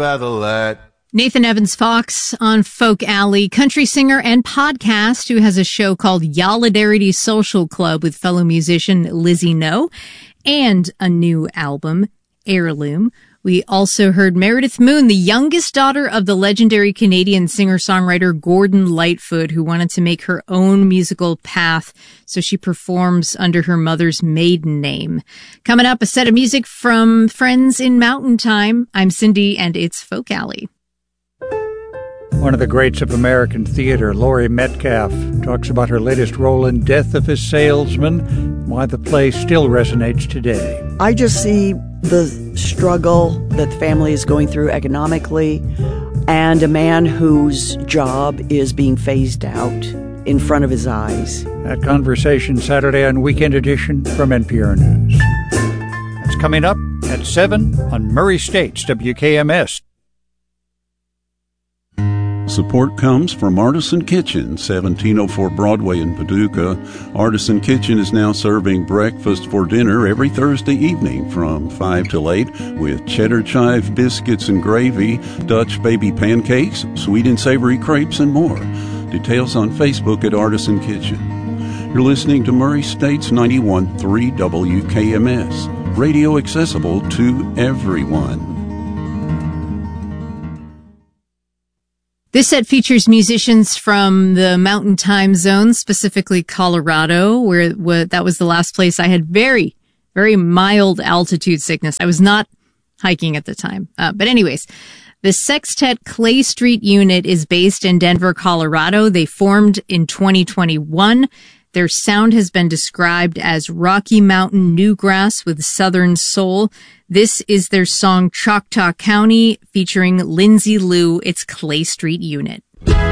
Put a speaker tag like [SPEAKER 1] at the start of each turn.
[SPEAKER 1] by the light.
[SPEAKER 2] Nathan Evans Fox on Folk Alley, country singer and podcast who has a show called Yolidarity Social Club with fellow musician Lizzie No, and a new album, Heirloom. We also heard Meredith Moon, the youngest daughter of the legendary Canadian singer-songwriter Gordon Lightfoot, who wanted to make her own musical path, so she performs under her mother's maiden name. Coming up, a set of music from friends in Mountain Time. I'm Cindy, and it's Folk Alley.
[SPEAKER 3] One of the greats of American theater, Laurie Metcalf, talks about her latest role in Death of a Salesman, why the play still resonates today.
[SPEAKER 4] I just see the struggle that the family is going through economically, and a man whose job is being phased out in front of his eyes.
[SPEAKER 3] That conversation Saturday on Weekend Edition from NPR News. It's coming up at 7 on Murray State's WKMS.
[SPEAKER 5] Support comes from Artisan Kitchen, 1704 Broadway in Paducah. Artisan Kitchen is now serving breakfast for dinner every Thursday evening from 5 till 8 with cheddar chive biscuits and gravy, Dutch baby pancakes, sweet and savory crepes, and more. Details on Facebook at Artisan Kitchen. You're listening to Murray State's 91.3 WKMS, radio accessible to everyone.
[SPEAKER 2] This set features musicians from the Mountain Time Zone, specifically Colorado, where that was the last place I had very, very mild altitude sickness. I was not hiking at the time. But anyways, the Sextet Clay Street Unit is based in Denver, Colorado. They formed in 2021. Their sound has been described as Rocky Mountain Newgrass with Southern soul. This is their song Choctaw County featuring Lindsay Lou. It's Clay Street Unit.